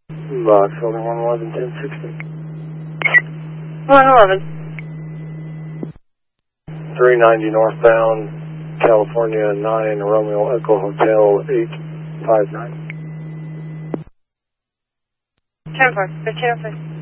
Box holding 111, 1060. 111. 390 northbound, California 9, Romeo Echo Hotel 859. 10-4, 1506.